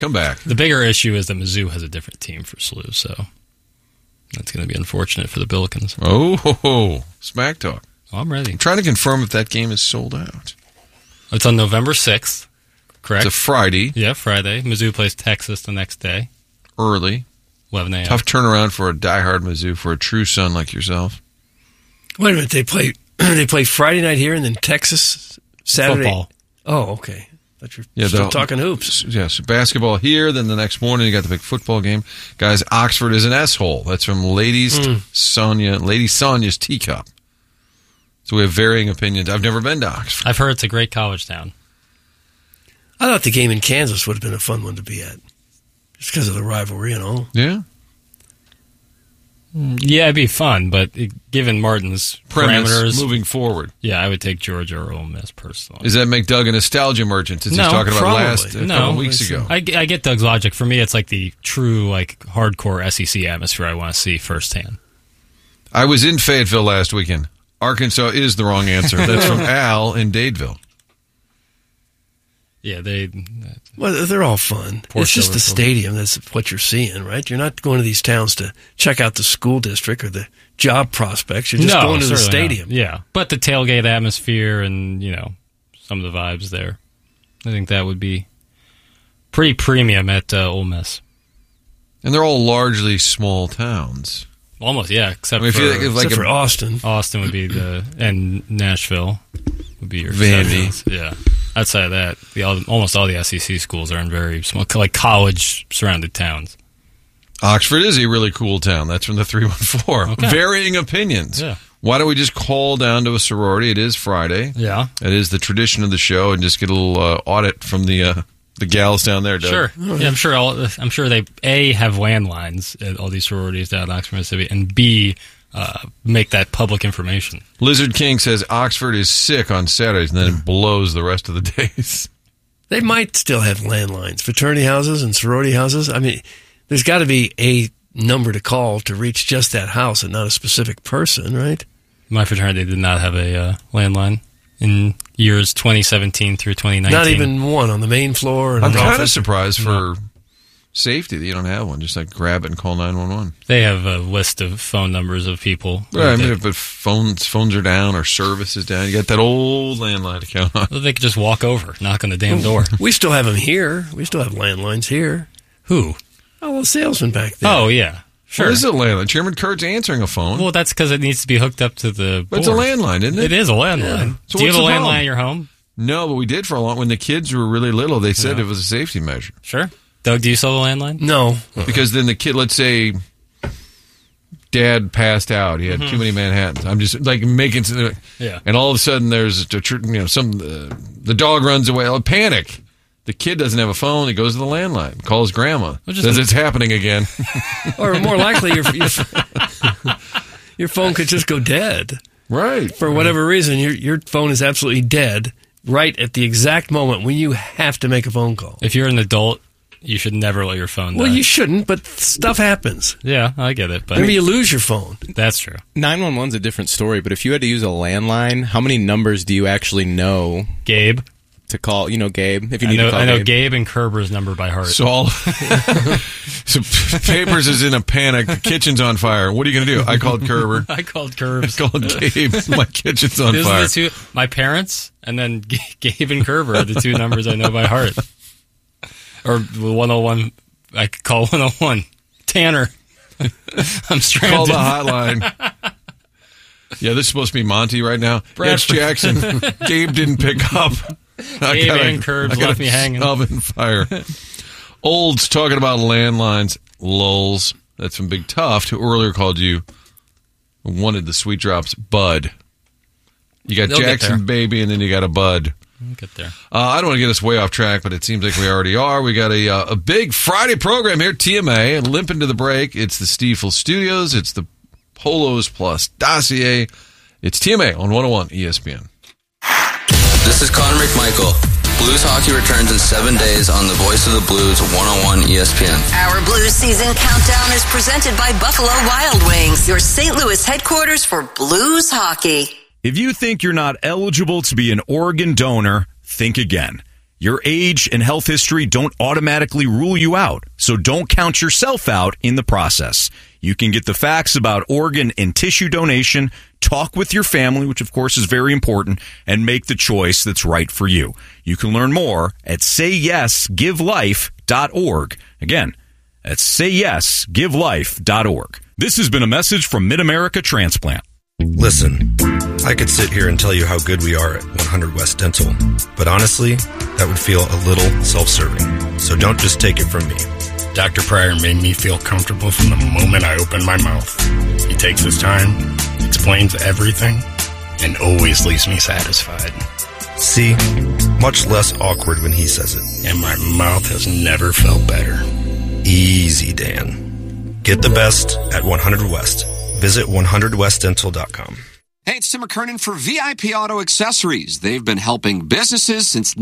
Come back. The bigger issue is that Mizzou has a different team for SLU, so that's going to be unfortunate for the Billikens. Oh, smack talk. Oh, I'm ready. I'm trying to confirm if that game is sold out. It's on November 6th, correct? It's a Friday. Yeah, Friday. Mizzou plays Texas the next day. Early. 11 a.m. Tough turnaround for a diehard Mizzou, for a true son like yourself. Wait a minute, they play Friday night here and then Texas Saturday. Football. Oh, okay. Thought you're still talking hoops. Yes, basketball here. Then the next morning you got the big football game. Guys, Oxford is an S-hole. That's from Lady Sonia's Teacup. So we have varying opinions. I've never been to Oxford. I've heard it's a great college town. I thought the game in Kansas would have been a fun one to be at, just because of the rivalry and all. Yeah. Yeah, it'd be fun, but given Martin's parameters, moving forward, yeah, I would take Georgia or Ole Miss personally. Does that make Doug a nostalgia merchant? Since he's talking about a couple weeks ago. I get Doug's logic. For me, it's like the true, like hardcore SEC atmosphere I want to see firsthand. I was in Fayetteville last weekend. Arkansas is the wrong answer. That's from Al in Dadeville. Yeah, they're all fun. It's just the stadium that's what you're seeing, right? You're not going to these towns to check out the school district or the job prospects. You're just going to the stadium. Not. Yeah, but the tailgate atmosphere and, some of the vibes there. I think that would be pretty premium at Ole Miss. And they're all largely small towns. Almost, yeah, except for Austin. Austin would be and Nashville would be your Vandy. exceptions. Yeah. Outside of that, almost all the SEC schools are in very small, like college-surrounded towns. Oxford is a really cool town. That's from the 314. Okay. Varying opinions. Yeah. Why don't we just call down to a sorority? It is Friday. Yeah. It is the tradition of the show, and just get a little audit from the gals down there, Doug. Sure. Yeah, I'm sure they, A, have landlines at all these sororities down in Oxford, Mississippi, and B, make that public information. Lizard King says Oxford is sick on Saturdays, and then it blows the rest of the days. They might still have landlines, fraternity houses and sorority houses. I mean, there's got to be a number to call to reach just that house and not a specific person, right? My fraternity did not have a landline in years 2017 through 2019. Not even one on the main floor. I'm kind of surprised for safety that you don't have one. Just like grab it and call 911. They have a list of phone numbers of people. Right, I mean, if phones are down or service is down, you got that old landline to count on. Well, they could just walk over, knock on the damn door. We still have them here. We still have landlines here. Who? Oh, the salesman back there. Oh, yeah. Sure. What is a landline? Chairman Kurt's answering a phone. Well, that's because it needs to be hooked up to the board. But it's a landline, isn't it? It is a landline. Yeah. So do you have a landline problem? at your home? No, but we did for a long. When the kids were really little, they said it was a safety measure. Sure. Doug, do you still have a landline? No. Because then the kid, let's say Dad passed out. He had too many Manhattans. I'm just like making, and all of a sudden there's the dog runs away. Oh, panic. The kid doesn't have a phone. He goes to the landline, calls grandma, says it's happening again. Or more likely, your phone could just go dead. Right. For whatever reason, your phone is absolutely dead right at the exact moment when you have to make a phone call. If you're an adult, you should never let your phone die. Well, you shouldn't, but stuff happens. Yeah, I get it. But maybe you lose your phone. That's true. 911's a different story, but if you had to use a landline, how many numbers do you actually know? Gabe. To call, Gabe. If you need to call I know Gabe and Kerber's number by heart. So Papers is in a panic. The kitchen's on fire. What are you going to do? I called Kerber. I called Kerbs. I called Gabe. My kitchen's on fire. My parents and then Gabe and Kerber are the two numbers I know by heart. Or 101. I could call 101. Tanner. I'm stranded. Call the hotline. Yeah, this is supposed to be Monty right now. It's Jackson. Gabe didn't pick up. Gabe and Curbs left me hanging. Oven fire. Old's talking about landlines. Lulz. That's from Big Tuft, who earlier called you, wanted the Sweet Drops Bud. You got Jackson Baby, and then you got a Bud. We'll get there. I don't want to get us way off track, but it seems like we already are. We got a big Friday program here, TMA, and limp into the break. It's the Stiefel Studios. It's the Polos Plus Dossier. It's TMA on 101 ESPN. This is Connor McMichael. Blues hockey returns in 7 days on the Voice of the Blues 101 ESPN. Our Blues season countdown is presented by Buffalo Wild Wings, your St. Louis headquarters for Blues hockey. If you think you're not eligible to be an organ donor, think again. Your age and health history don't automatically rule you out, so don't count yourself out in the process. You can get the facts about organ and tissue donation, talk with your family, which of course is very important, and make the choice that's right for you. You can learn more at sayyesgivelife.org. Again, that's sayyesgivelife.org. This has been a message from Mid-America Transplant. Listen, I could sit here and tell you how good we are at 100 West Dental, but honestly, that would feel a little self-serving. So don't just take it from me. Dr. Pryor made me feel comfortable from the moment I opened my mouth. He takes his time, explains everything, and always leaves me satisfied. See, much less awkward when he says it. And my mouth has never felt better. Easy, Dan. Get the best at 100 West. Visit 100westdental.com. Hey, it's Tim McKernan for VIP Auto Accessories. They've been helping businesses since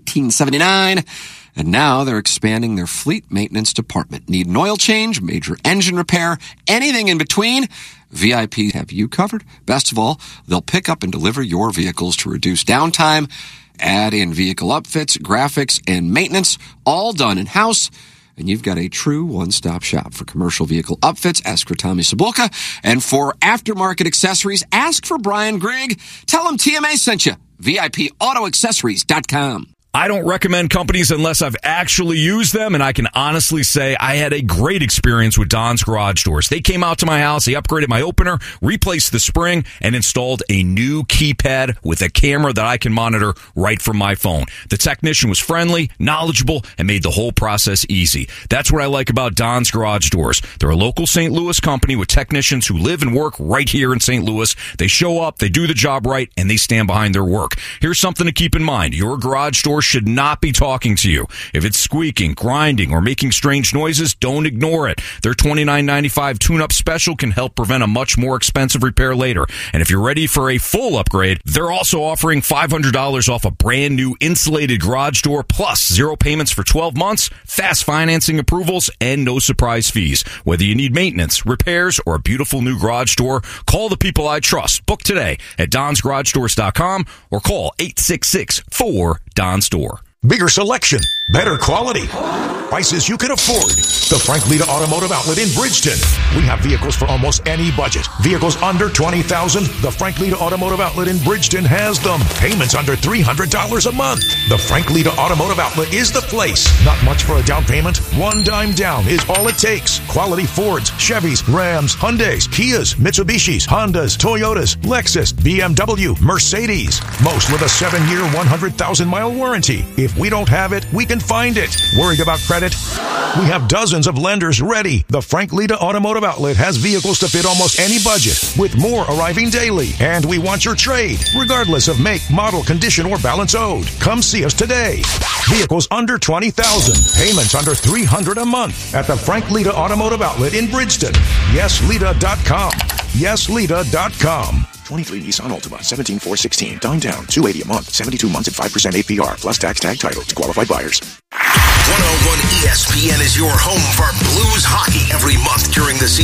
1979, and now they're expanding their fleet maintenance department. Need an oil change, major engine repair, anything in between? VIP have you covered. Best of all, they'll pick up and deliver your vehicles to reduce downtime, add in vehicle upfits, graphics, and maintenance, all done in-house. And you've got a true one-stop shop for commercial vehicle upfits. Ask for Tommy Cibulka. And for aftermarket accessories, ask for Brian Grigg. Tell him TMA sent you. VIPAutoaccessories.com. I don't recommend companies unless I've actually used them, and I can honestly say I had a great experience with Don's Garage Doors. They came out to my house, they upgraded my opener, replaced the spring, and installed a new keypad with a camera that I can monitor right from my phone. The technician was friendly, knowledgeable, and made the whole process easy. That's what I like about Don's Garage Doors. They're a local St. Louis company with technicians who live and work right here in St. Louis. They show up, they do the job right, and they stand behind their work. Here's something to keep in mind. Your garage door should not be talking to you. If it's squeaking, grinding, or making strange noises, don't ignore it. Their $29.95 tune-up special can help prevent a much more expensive repair later. And if you're ready for a full upgrade, they're also offering $500 off a brand new insulated garage door, plus 0 payments for 12 months, fast financing approvals, and no surprise fees. Whether you need maintenance, repairs, or a beautiful new garage door, call the people I trust. Book today at donsgaragedoors.com or call 866-4-DONS-DOOR. Bigger selection, better quality, prices you can afford. The Frank Lita Automotive Outlet in Bridgeton. We have vehicles for almost any budget. Vehicles under $20,000. The Frank Lita Automotive Outlet in Bridgeton has them. Payments under $300 a month. The Frank Lita Automotive Outlet is the place. Not much for a down payment. $1 dime down is all it takes. Quality Fords, Chevys, Rams, Hyundais, Kias, Mitsubishis, Hondas, Toyotas, Lexus, BMW, Mercedes. Most with a 7-year, 100,000-mile warranty. If we don't have it, we can find it. Worried about credit? We have dozens of lenders ready. The Frank Lita Automotive Outlet has vehicles to fit almost any budget, with more arriving daily. And we want your trade, regardless of make, model, condition, or balance owed. Come see us today. Vehicles under $20,000. Payments under $300 a month at the Frank Lita Automotive Outlet in Bridgeton. YesLita.com. YesLita.com. 23 Nissan Altima, 17,416. Dime down, $280 a month, 72 months at 5% APR, plus tax tag title to qualified buyers. 101 ESPN is your home for Blues hockey every month during the season.